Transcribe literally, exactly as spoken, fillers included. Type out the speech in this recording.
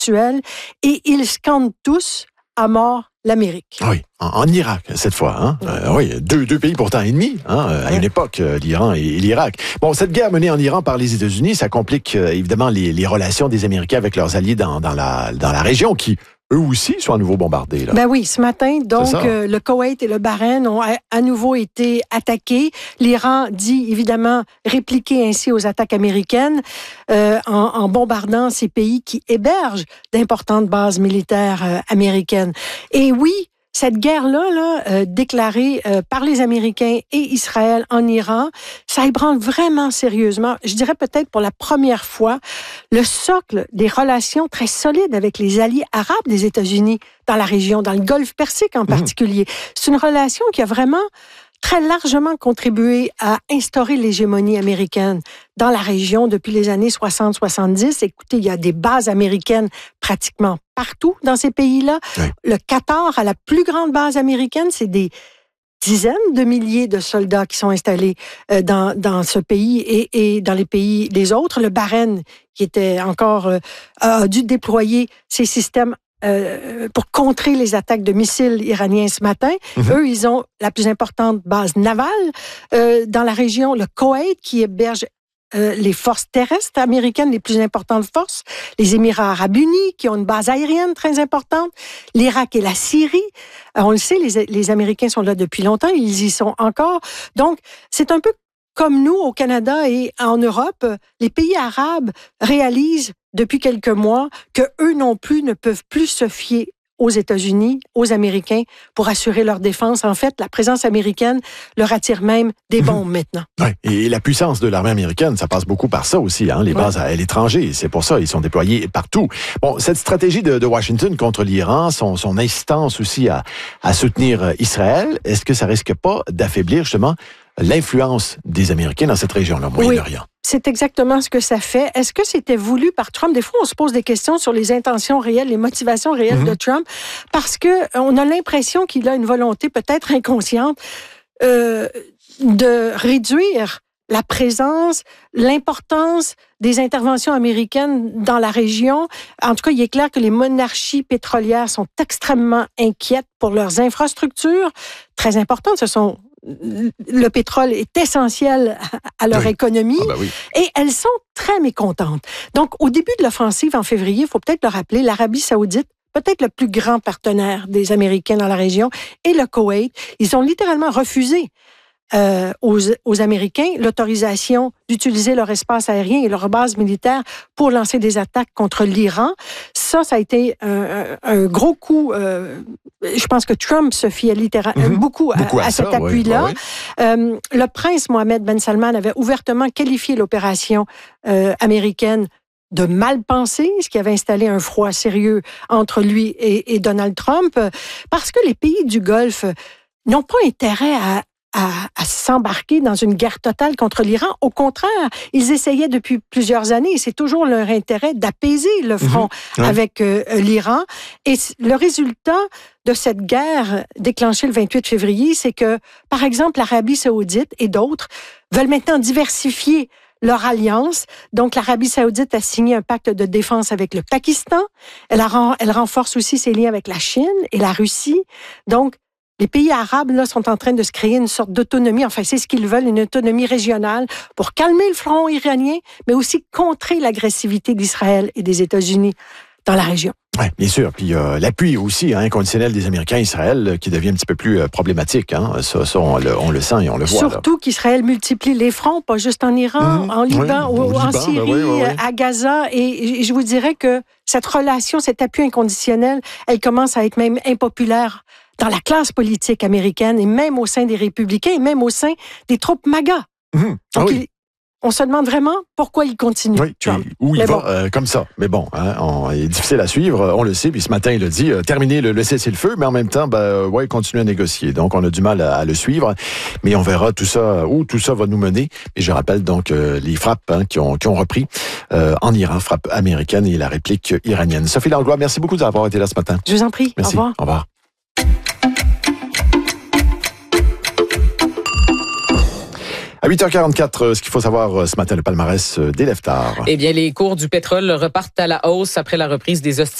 virtuelle et ils scandent tous à mort l'Amérique. Oui, en, en Irak, cette fois. Hein? Euh, oui, deux, deux pays pourtant ennemis, hein, à une époque, euh, l'Iran et, et l'Irak. Bon, cette guerre menée en Iran par les États-Unis, ça complique euh, évidemment les, les relations des Américains avec leurs alliés dans, dans, la, dans la région, qui, eux aussi, sont à nouveau bombardés. Là. Ben oui, ce matin, donc, euh, le Koweït et le Bahreïn ont à, à nouveau été attaqués. L'Iran dit, évidemment, répliquer ainsi aux attaques américaines euh, en, en bombardant ces pays qui hébergent d'importantes bases militaires euh, américaines. Et oui, cette guerre-là, là, euh, déclarée euh, par les Américains et Israël en Iran, ça ébranle vraiment sérieusement, je dirais peut-être pour la première fois, le socle des relations très solides avec les alliés arabes des États-Unis dans la région, dans le Golfe Persique en particulier. Mmh. C'est une relation qui a vraiment très largement contribué à instaurer l'hégémonie américaine dans la région depuis les années soixante soixante-dix. Écoutez, il y a des bases américaines pratiquement partout dans ces pays-là. Oui. Le Qatar a la plus grande base américaine, c'est des dizaines de milliers de soldats qui sont installés euh, dans, dans ce pays et, et dans les pays les autres. Le Bahreïn, qui était encore, euh, a dû déployer ses systèmes Euh, pour contrer les attaques de missiles iraniens ce matin. Mm-hmm. Eux, ils ont la plus importante base navale euh, dans la région, le Koweït, qui héberge euh, les forces terrestres américaines, les plus importantes forces, les Émirats arabes unis, qui ont une base aérienne très importante, l'Irak et la Syrie. Euh, on le sait, les, les Américains sont là depuis longtemps, ils y sont encore. Donc, c'est un peu comme nous, au Canada et en Europe, les pays arabes réalisent depuis quelques mois que eux non plus ne peuvent plus se fier aux États-Unis, aux Américains, pour assurer leur défense. En fait, la présence américaine leur attire même des bombes mmh. maintenant. Oui, et la puissance de l'armée américaine, ça passe beaucoup par ça aussi, hein, les bases ouais. à l'étranger. C'est pour ça ils sont déployés partout. Bon, cette stratégie de, de Washington contre l'Iran, son, son insistance aussi à, à soutenir Israël, est-ce que ça risque pas d'affaiblir justement l'influence des Américains dans cette région-là, au Moyen-Orient? Oui, c'est exactement ce que ça fait. Est-ce que c'était voulu par Trump? Des fois, on se pose des questions sur les intentions réelles, les motivations réelles mm-hmm. de Trump, parce que on a l'impression qu'il a une volonté peut-être inconsciente euh, de réduire la présence, l'importance des interventions américaines dans la région. En tout cas, il est clair que les monarchies pétrolières sont extrêmement inquiètes pour leurs infrastructures, très importantes. Ce sont Le pétrole est essentiel à leur oui. économie ah ben oui. et elles sont très mécontentes. Donc, au début de l'offensive en février, il faut peut-être le rappeler, l'Arabie saoudite, peut-être le plus grand partenaire des Américains dans la région, et le Koweït, ils ont littéralement refusé euh, aux, aux Américains l'autorisation d'utiliser leur espace aérien et leur base militaire pour lancer des attaques contre l'Iran. Ça, ça a été un, un gros coup. Euh, je pense que Trump se fiait littéralement mm-hmm. beaucoup, beaucoup à, à, à cet ça, appui-là. Oui, oui. Euh, le prince Mohammed Ben Salman avait ouvertement qualifié l'opération euh, américaine de mal pensée, ce qui avait installé un froid sérieux entre lui et, et Donald Trump, parce que les pays du Golfe n'ont pas intérêt à À, à s'embarquer dans une guerre totale contre l'Iran. Au contraire, ils essayaient depuis plusieurs années, et c'est toujours leur intérêt d'apaiser le front mmh, ouais. avec euh, l'Iran. Et le résultat de cette guerre déclenchée le vingt-huit février, c'est que, par exemple, l'Arabie saoudite et d'autres veulent maintenant diversifier leur alliance. Donc, l'Arabie saoudite a signé un pacte de défense avec le Pakistan. Elle, a, elle renforce aussi ses liens avec la Chine et la Russie. Donc, les pays arabes là, sont en train de se créer une sorte d'autonomie, enfin c'est ce qu'ils veulent, une autonomie régionale pour calmer le front iranien, mais aussi contrer l'agressivité d'Israël et des États-Unis dans la région. Oui, bien sûr. Puis euh, l'appui aussi hein, inconditionnel des Américains à Israël qui devient un petit peu plus euh, problématique. Hein. Ça, ça on, le, on le sent et on le voit. Surtout là. qu'Israël multiplie les fronts, pas juste en Iran, mmh, en Liban, oui, ou en Liban, Syrie, ben oui, oui, oui. à Gaza. Et, et je vous dirais que cette relation, cet appui inconditionnel, elle commence à être même impopulaire dans la classe politique américaine et même au sein des républicains et même au sein des troupes MAGA. Mmh. Donc, ah oui. il, on se demande vraiment pourquoi il continue. Oui, Trump. Où il bon. va euh, comme ça. Mais bon, hein, on, il est difficile à suivre, on le sait. Puis ce matin, il a dit euh, terminer le, le cessez-le-feu, mais en même temps, ben, euh, ouais, il continue à négocier. Donc, on a du mal à, à le suivre. Mais on verra tout ça, où tout ça va nous mener. Et je rappelle donc euh, les frappes hein, qui, ont, qui ont repris euh, en Iran, frappes américaines et la réplique iranienne. Sophie Langlois, merci beaucoup d'avoir été là ce matin. Je vous en prie. Merci. Au revoir. Au revoir. À huit heures quarante-quatre, ce qu'il faut savoir ce matin, le palmarès des lève-tard. Eh bien, les cours du pétrole repartent à la hausse après la reprise des hostilités